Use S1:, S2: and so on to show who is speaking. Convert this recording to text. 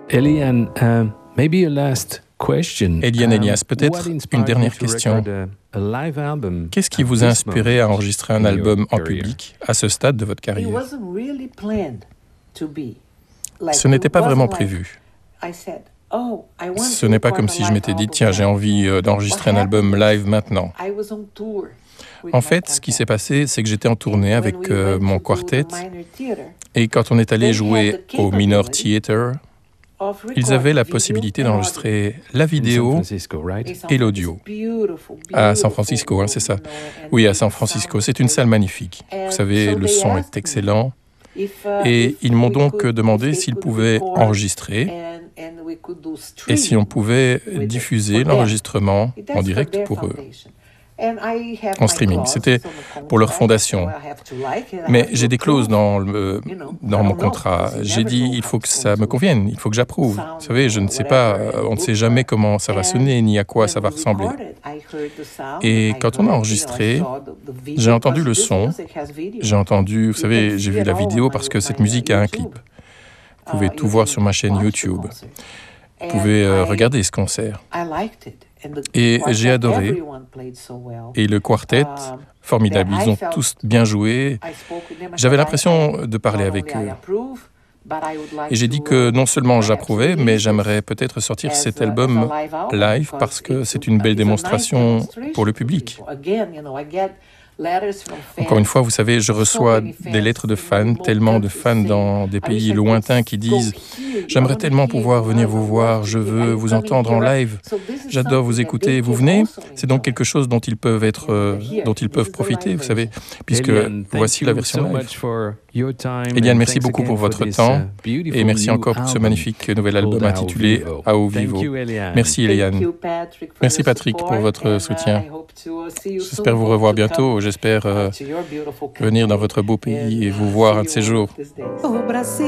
S1: Eliane, maybe a last question.
S2: Eliane Elias, peut-être une dernière question. Qu'est-ce qui vous a inspiré à enregistrer un album en public à ce stade de votre carrière? Ce n'était pas vraiment prévu. Ce n'est pas comme si je m'étais dit, tiens, j'ai envie d'enregistrer un album live maintenant. En fait, ce qui s'est passé, c'est que j'étais en tournée avec mon quartet, et quand on est allé jouer au Minor Theatre, ils avaient la possibilité d'enregistrer la vidéo et l'audio. À San Francisco, hein, c'est ça. Oui, à San Francisco. C'est une salle magnifique. Vous savez, le son est excellent. Et ils m'ont donc demandé s'ils pouvaient enregistrer et si on pouvait diffuser l'enregistrement en direct pour eux, en streaming. C'était pour leur fondation. Mais j'ai des clauses dans mon contrat. J'ai dit, il faut que ça me convienne, il faut que j'approuve. Vous savez, je ne sais pas, on ne sait jamais comment ça va sonner, ni à quoi ça va ressembler. Et quand on a enregistré, j'ai entendu le son, j'ai entendu, vous savez, j'ai vu la vidéo parce que cette musique a un clip. Vous pouvez tout voir sur ma chaîne YouTube. Vous pouvez regarder ce concert. Et j'ai adoré. Et le quartet, formidable. Ils ont tous bien joué. J'avais l'impression de parler avec eux. Et j'ai dit que non seulement j'approuvais, mais j'aimerais peut-être sortir cet album live parce que c'est une belle démonstration pour le public. Encore une fois, vous savez, je reçois des lettres de fans, tellement de fans dans des pays lointains qui disent « J'aimerais tellement pouvoir venir vous voir, je veux vous entendre en live, j'adore vous écouter, vous venez ?» C'est donc quelque chose dont ils peuvent profiter, vous savez, puisque voici la version live. Eliane, merci beaucoup pour votre temps et merci encore pour ce magnifique nouvel album intitulé « À haut vivo ». Merci Eliane. Merci Patrick pour votre soutien. J'espère vous revoir bientôt. J'espère venir dans votre beau pays et vous voir un de ces jours.